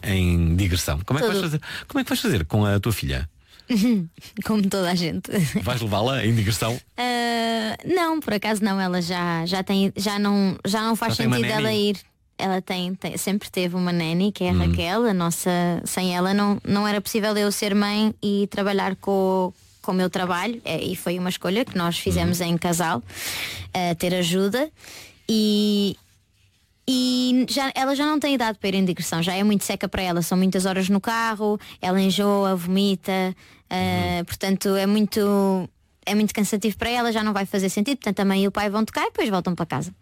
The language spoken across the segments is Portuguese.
em digressão. Como é que vais fazer com a tua filha? Como toda a gente. Vais levá-la em digressão? Não, por acaso não. Ela já não faz sentido ela ir. Ela sempre teve uma nanny, que é a Raquel, a nossa. Sem ela não era possível eu ser mãe e trabalhar com o meu trabalho. E foi uma escolha que nós fizemos em casal, ter ajuda. E ela já não tem idade para ir em digressão. Já é muito seca para ela. São muitas horas no carro. Ela enjoa, vomita. Portanto é muito cansativo para ela. Já não vai fazer sentido. Portanto a mãe e o pai vão tocar e depois voltam para casa.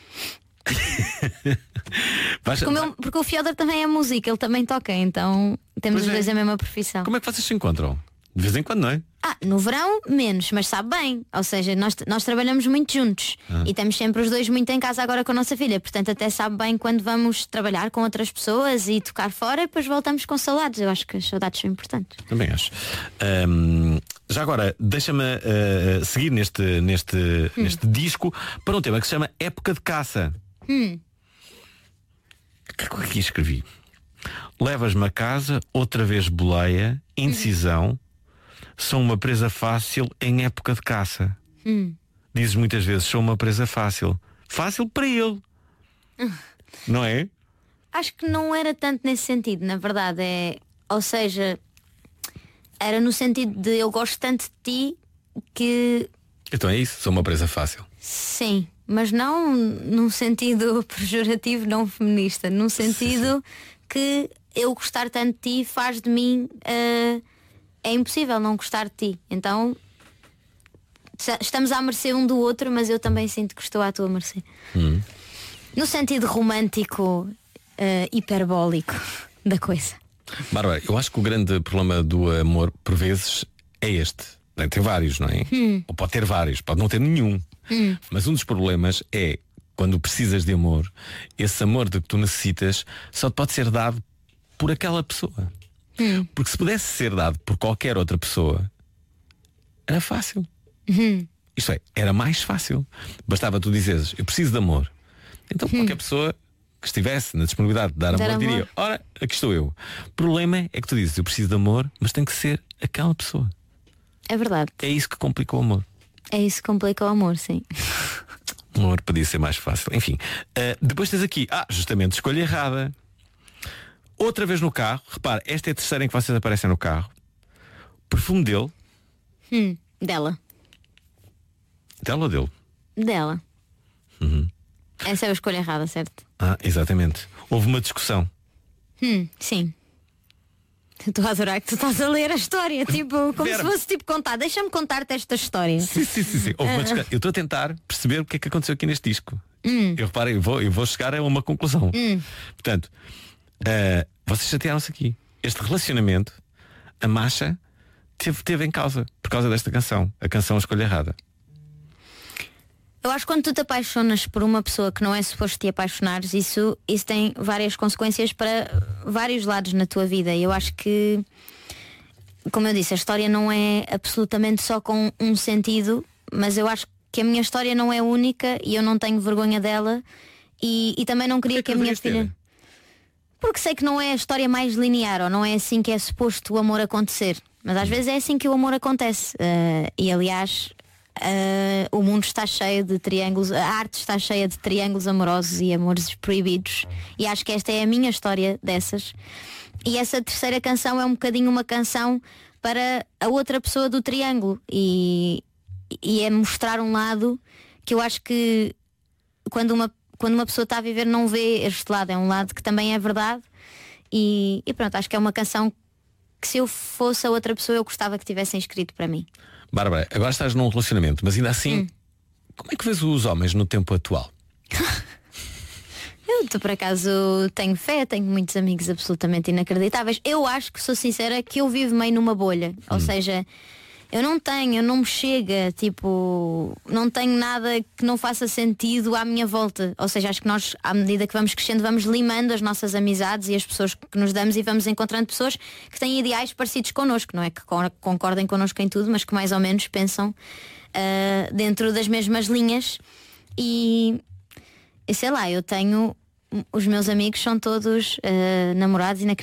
Porque o Fiodor também é música, ele também toca. Então temos os dois a mesma profissão. Como é que vocês se encontram? De vez em quando, não é? No verão menos, mas sabe bem. Ou seja, nós trabalhamos muito juntos. E estamos sempre os dois muito em casa agora com a nossa filha. Portanto até sabe bem quando vamos trabalhar com outras pessoas e tocar fora e depois voltamos com saudades. Eu acho que as saudades são importantes. Também acho. Já agora, deixa-me seguir neste disco para um tema que se chama Época de Caça. O que é que aqui escrevi? Levas-me a casa, outra vez boleia, indecisão. Sou uma presa fácil em época de caça. Dizes muitas vezes, sou uma presa fácil. Fácil para ele. Não é? Acho que não era tanto nesse sentido, na verdade. Ou seja, era no sentido de eu gosto tanto de ti que... Então é isso, sou uma presa fácil. Sim, mas não num sentido pejorativo, não feminista. Num sentido que eu gostar tanto de ti faz de mim... É impossível não gostar de ti. Então estamos à mercê um do outro, mas eu também sinto que estou à tua mercê. No sentido romântico, hiperbólico da coisa. Bárbara, eu acho que o grande problema do amor, por vezes, é este. Tem vários, não é? Ou pode ter vários, pode não ter nenhum. Mas um dos problemas é, quando precisas de amor, esse amor de que tu necessitas só te pode ser dado por aquela pessoa. Porque se pudesse ser dado por qualquer outra pessoa, era fácil. Isto é, era mais fácil. Bastava tu dizeres, eu preciso de amor. Então qualquer pessoa que estivesse na disponibilidade de dar amor diria, ora, aqui estou eu. O problema é que tu dizes, eu preciso de amor, mas tem que ser aquela pessoa. É verdade. É isso que complica o amor. É isso que complica o amor, sim. O amor podia ser mais fácil. Enfim, depois tens aqui, justamente, escolha errada. Outra vez no carro, repara, esta é a terceira em que vocês aparecem no carro. Perfume dele. Dela. Dela ou dele? Dela. Essa é a escolha errada, certo? Exatamente. Houve uma discussão. Sim. Estou a adorar que tu estás a ler a história. Tipo, como se fosse tipo contar. Deixa-me contar-te esta história. Sim. Houve uma discussão. Eu estou a tentar perceber o que é que aconteceu aqui neste disco. Eu vou chegar a uma conclusão. Portanto, vocês chatearam-se aqui. Este relacionamento, a Masha teve em causa por causa desta canção. A canção A Escolha Errada. Eu acho que quando tu te apaixonas por uma pessoa que não é suposto te apaixonares, isso tem várias consequências para vários lados na tua vida. E eu acho que, como eu disse, a história não é absolutamente só com um sentido, mas eu acho que a minha história não é única e eu não tenho vergonha dela e também não queria que a minha filha... Porque sei que não é a história mais linear, ou não é assim que é suposto o amor acontecer. Mas às vezes é assim que o amor acontece. E aliás, o mundo está cheio de triângulos, a arte está cheia de triângulos amorosos e amores proibidos. E acho que esta é a minha história dessas. E essa terceira canção é um bocadinho uma canção para a outra pessoa do triângulo. E é mostrar um lado que eu acho que quando uma pessoa está a viver não vê este lado. É um lado que também é verdade. E pronto, acho que é uma canção que se eu fosse a outra pessoa eu gostava que tivessem escrito para mim. Bárbara, agora estás num relacionamento, mas ainda assim, como é que vês os homens no tempo atual? Eu por acaso tenho fé, tenho muitos amigos absolutamente inacreditáveis. Eu acho que, sou sincera, que eu vivo meio numa bolha. Ou seja, eu não me chega, tipo, não tenho nada que não faça sentido à minha volta. Ou seja, acho que nós, à medida que vamos crescendo, vamos limando as nossas amizades e as pessoas que nos damos e vamos encontrando pessoas que têm ideais parecidos connosco. Não é que concordem connosco em tudo, mas que mais ou menos pensam dentro das mesmas linhas. E sei lá, eu tenho... Os meus amigos são todos namorados inacreditáveis.